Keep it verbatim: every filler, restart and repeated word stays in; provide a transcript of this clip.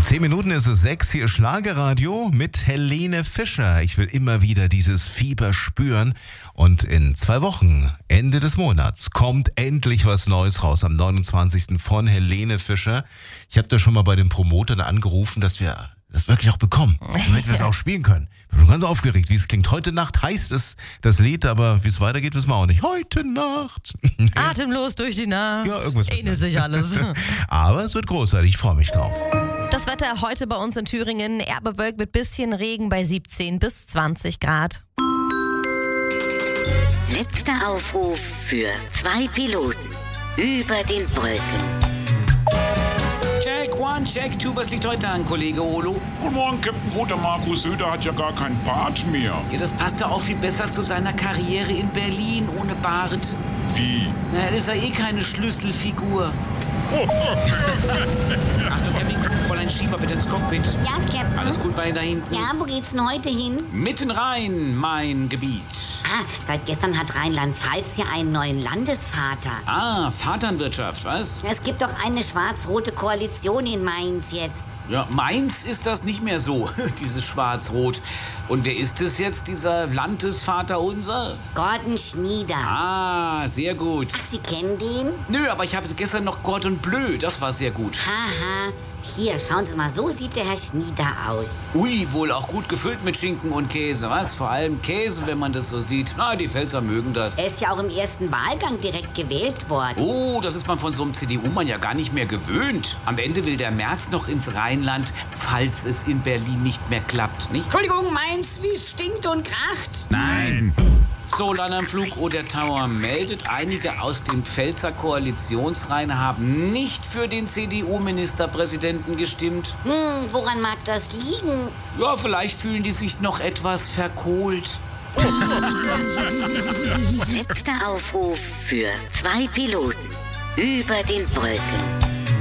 Zehn Minuten ist es sechs, hier Schlagerradio mit Helene Fischer. Ich will immer wieder dieses Fieber spüren und in zwei Wochen, Ende des Monats, kommt endlich was Neues raus, am neunundzwanzigsten von Helene Fischer. Ich habe da schon mal bei den Promotern angerufen, dass wir das wirklich auch bekommen, damit wir es auch spielen können. Ich bin schon ganz aufgeregt, wie es klingt. Heute Nacht heißt es das Lied, aber wie es weitergeht, wissen wir auch nicht. Heute Nacht. Atemlos durch die Nacht. Ja, irgendwas. Ähnelt sich alles. Aber es wird großartig, ich freue mich drauf. Das Wetter heute bei uns in Thüringen, eher bewölkt mit bisschen Regen bei siebzehn bis zwanzig Grad. Letzter Aufruf für zwei Piloten über den Wolken. Check one, check two, was liegt heute an, Kollege Olo? Guten Morgen, Captain Roter. Markus Söder hat ja gar keinen Bart mehr. Ja, das passt ja auch viel besser zu seiner Karriere in Berlin ohne Bart. Wie? Na, er ist ja eh keine Schlüsselfigur. Achtung, Herr Wink, Fräulein Schieber, bitte ins Cockpit. Ja, Captain. Alles gut bei Ihnen da hinten? Ja, wo geht's denn heute hin? Mitten rein, mein Gebiet. Ah, seit gestern hat Rheinland-Pfalz ja einen neuen Landesvater. Ah, Vaterwirtschaft, was? Es gibt doch eine schwarz-rote Koalition in Mainz jetzt. Ja, Mainz ist das nicht mehr so, dieses Schwarz-Rot. Und wer ist es jetzt, dieser Landesvater unser? Gordon Schnieder. Ah, sehr gut. Ach, Sie kennen den? Nö, aber ich habe gestern noch Gordon Bleu, das war sehr gut. Haha. Hier, schauen Sie mal, so sieht der Herr Schnieder aus. Ui, wohl auch gut gefüllt mit Schinken und Käse, was? Vor allem Käse, wenn man das so sieht. Na, die Pfälzer mögen das. Er ist ja auch im ersten Wahlgang direkt gewählt worden. Oh, das ist man von so einem C D U-Mann ja gar nicht mehr gewöhnt. Am Ende will der Merz noch ins Rheinland, falls es in Berlin nicht mehr klappt, nicht? Entschuldigung, Mainz, wie es stinkt und kracht. Nein. So, Landanflug oder Tower meldet, einige aus den Pfälzer Koalitionsreihen haben nicht für den C D U-Ministerpräsidenten gestimmt. Hm, woran mag das liegen? Ja, vielleicht fühlen die sich noch etwas verkohlt. Letzter Aufruf für zwei Piloten über den Wolken.